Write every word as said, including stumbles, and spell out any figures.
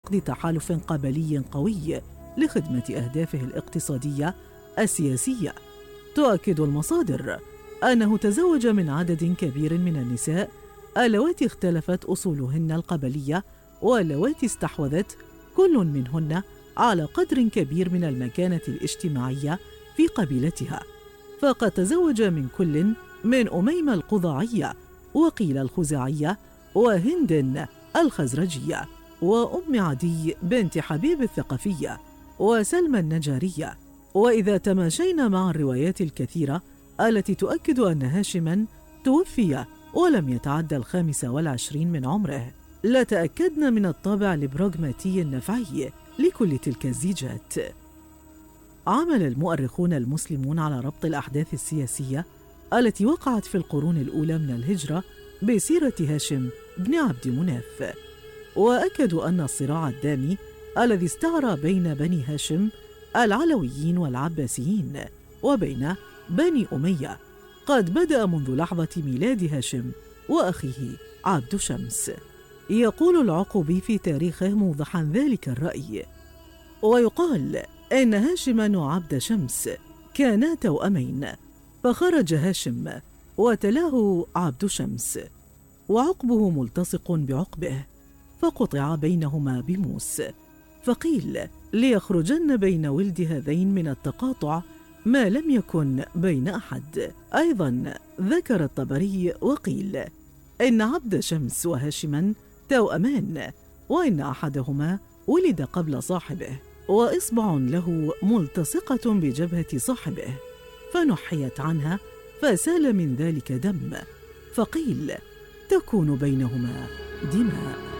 عقد تحالف قبلي قوي لخدمة أهدافه الاقتصادية السياسية. تؤكد المصادر أنه تزوج من عدد كبير من النساء اللواتي اختلفت أصولهن القبلية واللواتي استحوذت كل منهن على قدر كبير من المكانة الاجتماعية في قبيلتها، فقد تزوج من كل من أميمة القضاعية وقيل الخزاعية وهند الخزرجية وأم عدي بنت حبيب الثقفية وسلمى النجارية. وإذا تماشينا مع الروايات الكثيرة التي تؤكد أن هاشماً توفي ولم يتعدى الخامس والعشرين من عمره، لتأكدنا من الطابع البراغماتي النفعي لكل تلك الزيجات. عمل المؤرخون المسلمون على ربط الأحداث السياسية التي وقعت في القرون الأولى من الهجرة بسيرة هاشم بن عبد مناف، وأكدوا أن الصراع الدامي الذي استعر بين بني هاشم العلويين والعباسيين وبين بني أمية قد بدأ منذ لحظة ميلاد هاشم وأخيه عبد شمس. يقول العقبي في تاريخه موضحا ذلك الرأي: ويقال إن هاشما وعبد شمس كانا توأمين، فخرج هاشم وتلاه عبد شمس وعقبه ملتصق بعقبه، فقطع بينهما بموس، فقيل ليخرجن بين ولد هذين من التقاطع ما لم يكن بين أحد. أيضا ذكر الطبري وقيل إن عبد شمس وهاشما توأمان، وإن أحدهما ولد قبل صاحبه وإصبع له ملتصقة بجبهة صاحبه فنحيت عنها فسال من ذلك دم، فقيل تكون بينهما دماء.